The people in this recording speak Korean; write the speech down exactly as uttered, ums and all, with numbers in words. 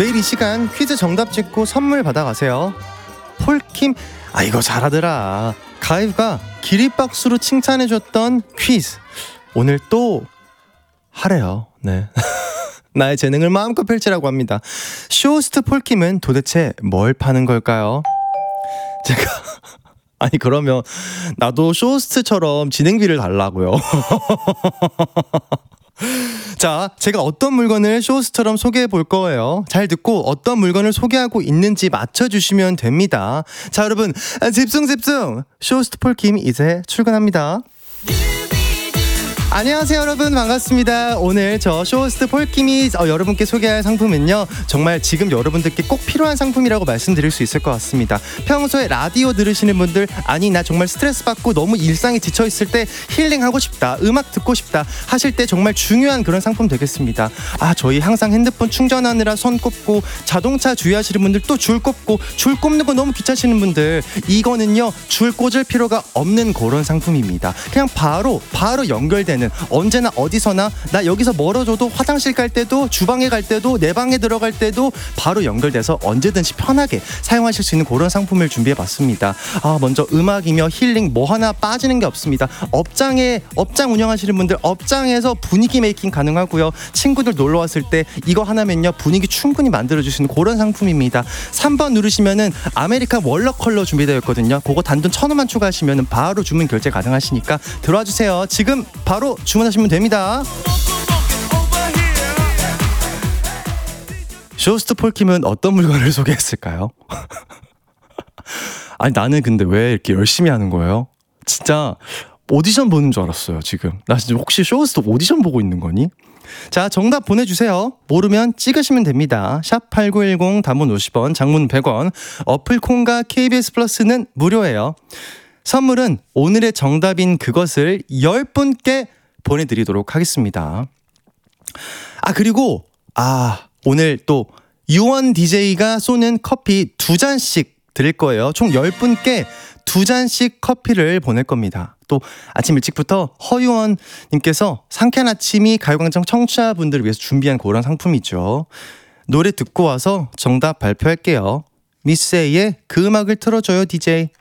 매일 이 시간 퀴즈 정답 찍고 선물 받아가세요. 폴킴, 아 이거 잘하더라. 가위가 기립박수로 칭찬해줬던 퀴즈 오늘 또 하래요. 네. 나의 재능을 마음껏 펼치라고 합니다. 쇼호스트 폴킴은 도대체 뭘 파는 걸까요? 제가 아니 그러면 나도 쇼호스트처럼 진행비를 달라고요. 자, 제가 어떤 물건을 쇼호스트처럼 소개해 볼 거예요. 잘 듣고 어떤 물건을 소개하고 있는지 맞춰주시면 됩니다. 자, 여러분 집중 집중. 쇼호스트 폴킴 이제 출근합니다. 안녕하세요 여러분, 반갑습니다. 오늘 저 쇼호스트 폴킴이 어, 여러분께 소개할 상품은요, 정말 지금 여러분들께 꼭 필요한 상품이라고 말씀드릴 수 있을 것 같습니다. 평소에 라디오 들으시는 분들, 아니 나 정말 스트레스 받고 너무 일상에 지쳐있을 때 힐링하고 싶다, 음악 듣고 싶다 하실 때 정말 중요한 그런 상품 되겠습니다. 아, 저희 항상 핸드폰 충전하느라 손 꼽고, 자동차 주의하시는 분들 또 줄 꼽고, 줄 꼽는 거 너무 귀찮으시는 분들, 이거는요 줄 꽂을 필요가 없는 그런 상품입니다. 그냥 바로 바로 연결되는, 언제나 어디서나 나 여기서 멀어져도 화장실 갈 때도 주방에 갈 때도 내 방에 들어갈 때도 바로 연결돼서 언제든지 편하게 사용하실 수 있는 그런 상품을 준비해봤습니다. 아, 먼저 음악이며 힐링 뭐 하나 빠지는 게 없습니다. 업장에 업장 운영하시는 분들, 업장에서 분위기 메이킹 가능하고요. 친구들 놀러 왔을 때 이거 하나면요 분위기 충분히 만들어주시는 그런 상품입니다. 삼 번 누르시면은 아메리칸 월러 컬러 준비되어 있거든요. 그거 단돈 천 원만 추가하시면은 바로 주문 결제 가능하시니까 들어와 주세요. 지금 바로 주문하시면 됩니다. 쇼호스트 폴킴은 어떤 물건을 소개했을까요? 아니 나는 근데 왜 이렇게 열심히 하는 거예요? 진짜 오디션 보는 줄 알았어요. 지금 나 진짜 혹시 쇼호스트 오디션 보고 있는 거니? 자, 정답 보내주세요. 모르면 찍으시면 됩니다. 샵 팔구일공, 단문 오십 원, 장문 백 원, 어플 콩과 케이비에스 플러스는 무료예요. 선물은 오늘의 정답인 그것을 열 분께 보내드리도록 하겠습니다. 아, 그리고 아 오늘 또 유원 디제이가 쏘는 커피 두 잔씩 드릴 거예요. 총 열 분께 두 잔씩 커피를 보낼 겁니다. 또 아침 일찍부터 허유원님께서 상쾌한 아침이 가요광장 청취자분들을 위해서 준비한 그런 상품이죠. 노래 듣고 와서 정답 발표할게요. 미스에이의 그 음악을 틀어줘요 디제이.